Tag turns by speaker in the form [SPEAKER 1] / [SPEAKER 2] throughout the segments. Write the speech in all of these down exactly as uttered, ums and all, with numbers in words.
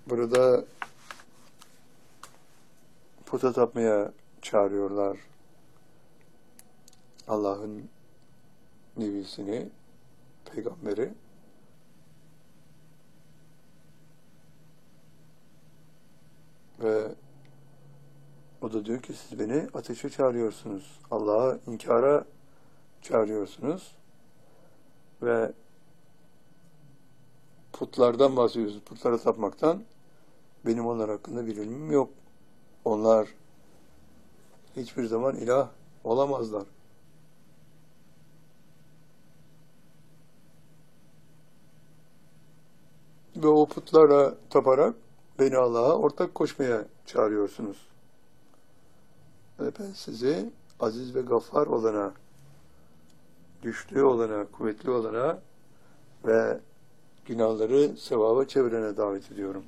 [SPEAKER 1] Burada puta tapmaya çağırıyorlar Allah'ın nebisini, peygamberi. Ve o da diyor ki siz beni ateşe çağırıyorsunuz. Allah'a inkara çağırıyorsunuz. Ve putlardan bahsediyorsunuz. Putlara tapmaktan. Benim onlar hakkında bir ilmim yok. Onlar hiçbir zaman ilah olamazlar. Ve o putlara taparak beni Allah'a ortak koşmaya çağırıyorsunuz. Ve ben sizi aziz ve gaffar olana, güçlü olana, kuvvetli olana ve günahları sevaba çevirene davet ediyorum.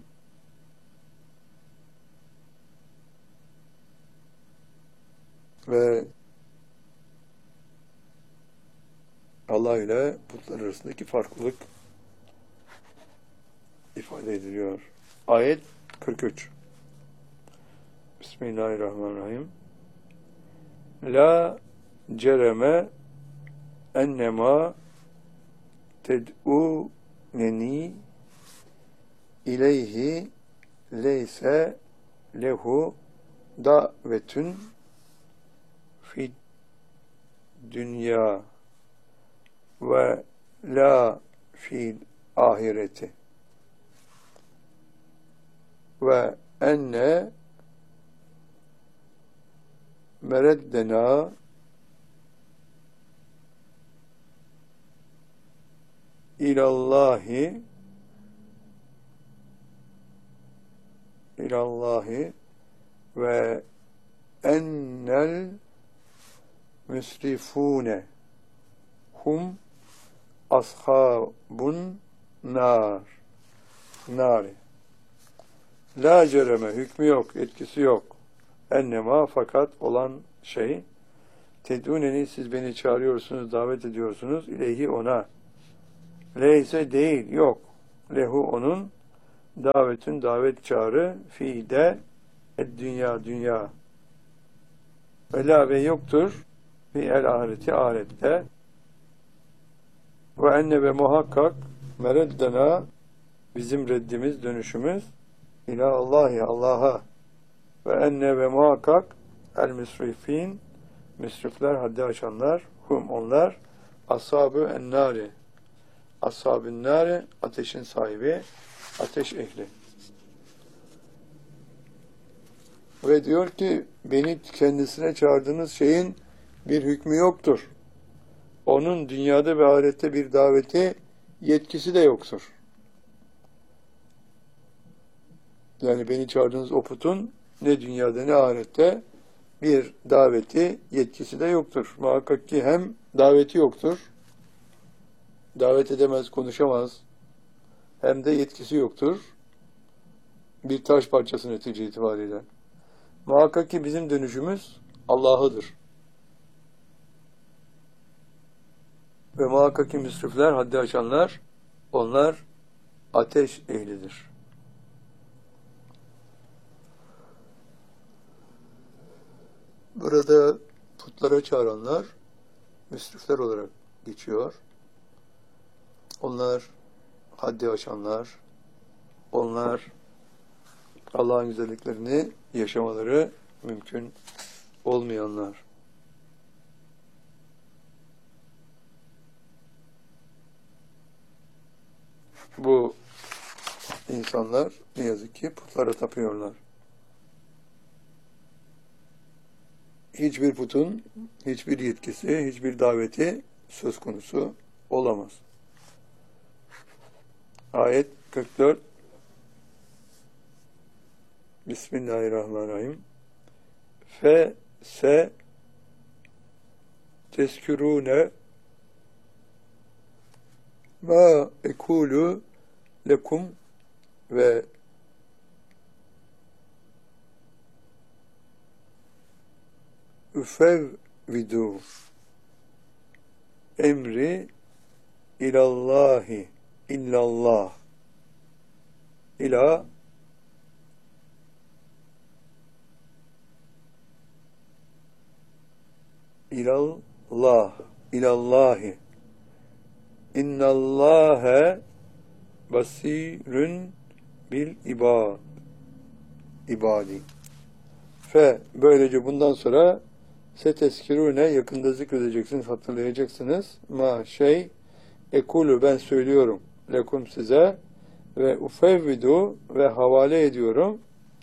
[SPEAKER 1] Ve Allah ile putlar arasındaki farklılık ifade ediliyor. Ayet kırk üç. Bismillahirrahmanirrahim. La cereme ennema ted'uneni ileyhi leyse lehu davetün fid dünya ve la fil ahireti ve enne mereddena ilallahi ilallahi ve ennel müsrifune hum ashabun nar nari. La cereme, hükmü yok, etkisi yok. Ennema, fakat olan şey, ted'uneni, siz beni çağırıyorsunuz, davet ediyorsunuz, ileyhi, ona. Leyse, değil, yok. Lehu, onun, davetün, davet çağrı, fi de, ed dünya, dünya. Ve la, ve yoktur, fi el ahireti, ahirette. Ve enne, ve muhakkak, mereddena, bizim reddimiz, dönüşümüz, İlâ Allahi, Allah'a, ve enne, ve muhakkak el müsrifin, müsrifler, haddi aşanlar, hum, onlar, ashab-ı ennâri, ashab-ı nâri, ateşin sahibi, ateş ehli. Ve diyor ki, beni kendisine çağırdığınız şeyin bir hükmü yoktur. Onun dünyada ve ahirette bir daveti, yetkisi de yoktur. Yani beni çağırdığınız o putun ne dünyada ne ahirette bir daveti, yetkisi de yoktur. Muhakkak ki hem daveti yoktur, davet edemez, konuşamaz, hem de yetkisi yoktur. Bir taş parçası netice itibariyle. Muhakkak ki bizim dönüşümüz Allah'adır. Ve muhakkak ki müsrifler, haddi aşanlar, onlar ateş ehlidir. Burada putlara çağıranlar müsrifler olarak geçiyor. Onlar haddi aşanlar, onlar Allah'ın güzelliklerini yaşamaları mümkün olmayanlar. Bu insanlar ne yazık ki putlara tapıyorlar. Hiçbir putun hiçbir yetkisi, hiçbir daveti söz konusu olamaz. Ayet kırk dört. Bismillahirrahmanirrahim. Fe se teskürûne ma ekulu lekum ve üfevvidu emri ilallahi illallah ila ilallah, ilallahi. İnnallâhe basirün bil ibad, ibadi. Fe, böylece bundan sonra seteskirune, yakında zikredeceksiniz, hatırlayacaksınız. Ma şey, ekulu, ben söylüyorum, lekum, size, ve ufevvidu, ve havale ediyorum,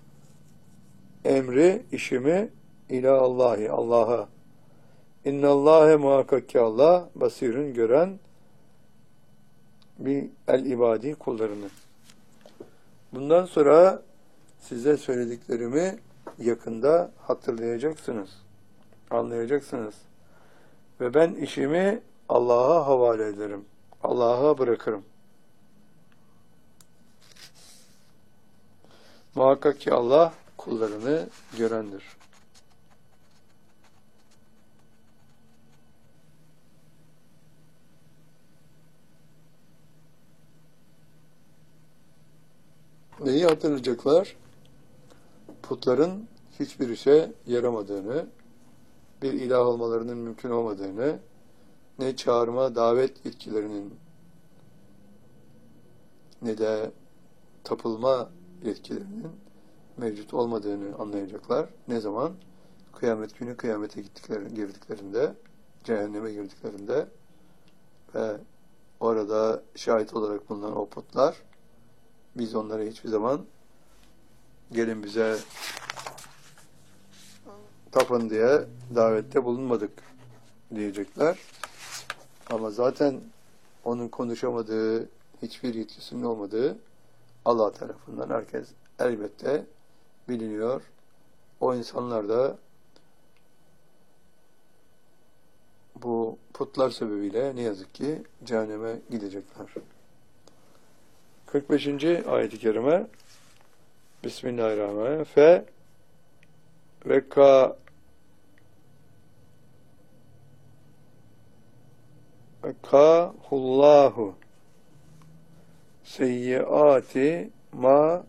[SPEAKER 1] emri, işimi, ila Allahi, Allah'a. İnnallâhe, muhakkak ki Allah, basirün, gören, bir el ibadi, kullarını. Bundan sonra size söylediklerimi yakında hatırlayacaksınız, anlayacaksınız. Ve ben işimi Allah'a havale ederim, Allah'a bırakırım. Muhakkak ki Allah kullarını görendir. Neyi hatırlayacaklar? Putların hiçbir işe yaramadığını, bir ilah olmalarının mümkün olmadığını, ne çağırma, davet yetkilerinin ne de tapılma yetkilerinin mevcut olmadığını anlayacaklar. Ne zaman? Kıyamet günü kıyamete gittiklerinde, girdiklerinde, cehenneme girdiklerinde ve orada şahit olarak bulunan o putlar, biz onlara hiçbir zaman gelin bize tapın diye davette bulunmadık diyecekler. Ama zaten onun konuşamadığı, hiçbir yetkisinin olmadığı Allah tarafından herkes elbette biliniyor. O insanlar da bu putlar sebebiyle ne yazık ki cehenneme gidecekler. kırk beşinci ayet-i kerime. Bismillahirrahmanirrahim. Fe ve ka kahullahu seyyiati ma